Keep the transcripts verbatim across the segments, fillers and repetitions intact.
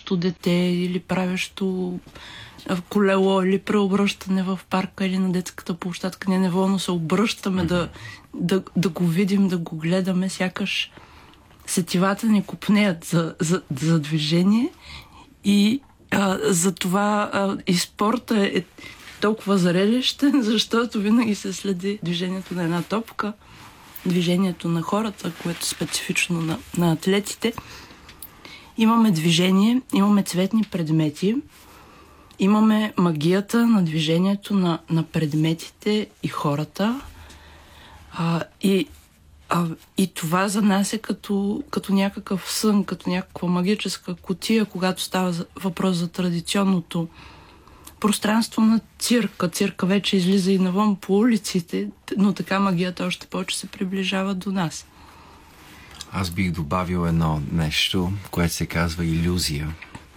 плуващо дете или правещо колело или преобръщане в парка или на детската площадка. Ние неволно се обръщаме mm-hmm. да, да, да го видим, да го гледаме, сякаш сетивата ни копнеят за, за, за движение и а, за това а, и спорта е толкова зарежещен, защото винаги се следи движението на една топка, движението на хората, което е специфично на, на атлетите. Имаме движение, имаме цветни предмети, имаме магията на движението на, на предметите и хората. А, и, а, и това за нас е като, като някакъв сън, като някаква магическа кутия, когато става въпрос за традиционното пространство на цирка. Цирка вече излиза и навън по улиците, но така магията още повече се приближава до нас. Аз бих добавил едно нещо, което се казва илюзия,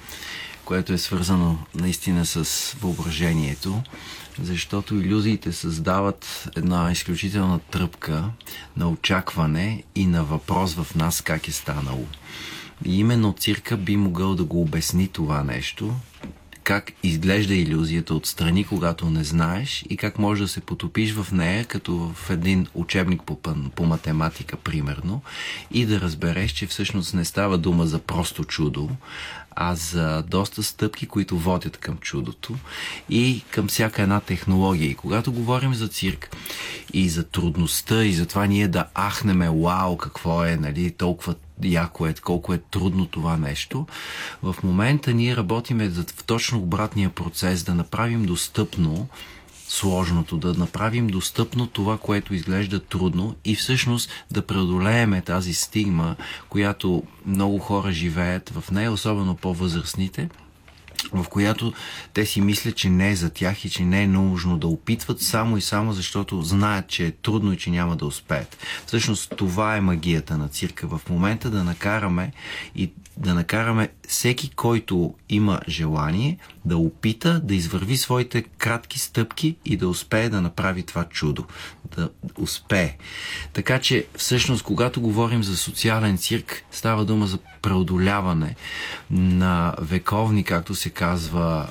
което е свързано наистина с въображението, защото илюзиите създават една изключителна тръпка на очакване и на въпрос в нас как е станало. И именно цирка би могъл да го обясни това нещо, как изглежда илюзията отстрани, когато не знаеш и как можеш да се потопиш в нея, като в един учебник по, по математика, примерно, и да разбереш, че всъщност не става дума за просто чудо, а за доста стъпки, които водят към чудото и към всяка една технология. И когато говорим за цирк и за трудността и за това ние да ахнеме, вау, какво е, нали, толкова яко е, колко е трудно това нещо, в момента ние работиме в точно обратния процес, да направим достъпно сложното, да направим достъпно това, което изглежда трудно и всъщност да преодолееме тази стигма, която много хора живеят в нея, особено по-възрастните, в която те си мислят, че не е за тях и че не е нужно да опитват само и само защото знаят, че е трудно и че няма да успеят. Всъщност това е магията на цирка в момента, да накараме и да накараме всеки, който има желание, да опита да извърви своите кратки стъпки и да успее да направи това чудо. Да успее. Така че всъщност, когато говорим за социален цирк, става дума за преодоляване на вековни, както се казва,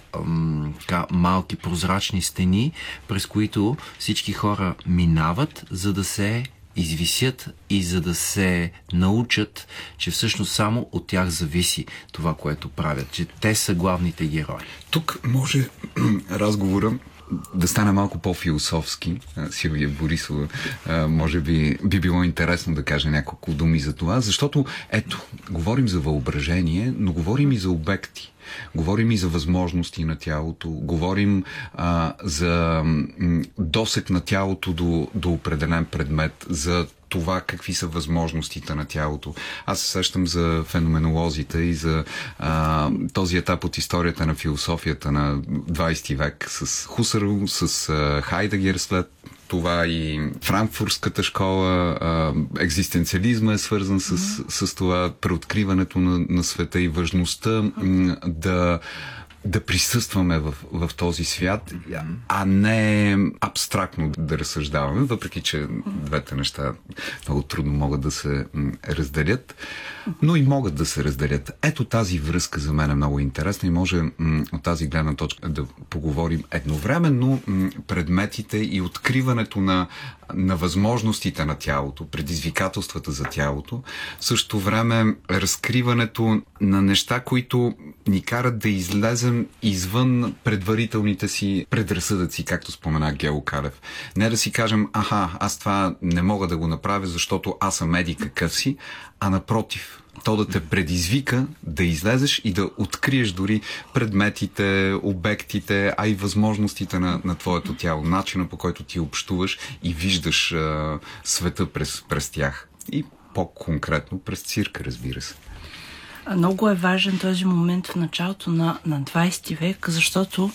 малки прозрачни стени, през които всички хора минават, за да се извисят и за да се научат, че всъщност само от тях зависи това, което правят, че те са главните герои. Тук може разговора да стане малко по-философски. Силвия Борисова може би би било интересно да каже няколко думи за това, защото ето, говорим за въображение, но говорим и за обекти. Говорим и за възможности на тялото, говорим а, за м, досег на тялото до, до определен предмет, за това какви са възможностите на тялото. Аз се сещам за феноменолозите и за а, този етап от историята на философията на двайсети век с Хусърл, с а, Хайдегер след това и франкфуртската школа, а, екзистенциализма е свързан с, с това преоткриването на, на света и важността м, да да присъстваме в, в този свят, а не абстрактно да разсъждаваме, въпреки че двете неща много трудно могат да се разделят, но и могат да се разделят. Ето тази връзка за мен е много интересна и може м, от тази гледна точка да поговорим едновременно м, предметите и откриването на, на възможностите на тялото, предизвикателствата за тялото, в същото време разкриването на неща, които ни карат да излезем извън предварителните си предразсъдъци, както спомена Гео Калев. Не да си кажем, аха, аз това не мога да го направя, защото аз съм еди какъв си, а напротив, то да те предизвика да излезеш и да откриеш дори предметите, обектите, а и възможностите на, на твоето тяло, начина по който ти общуваш и виждаш а, света през, през тях. И по-конкретно през цирка, разбира се. Много е важен този момент в началото на, на двайсети век, защото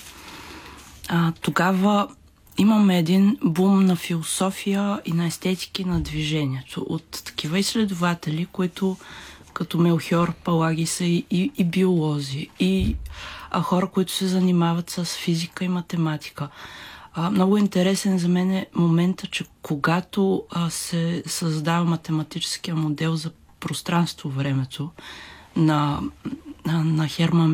а, тогава имаме един бум на философия и на естетики на движението от такива изследователи, които като Мелхиор Палаги са и, и, и биолози, и а, хора, които се занимават с физика и математика. А, много интересен за мен е момента, че когато а, се създава математическия модел за пространство-времето на, на, на Херман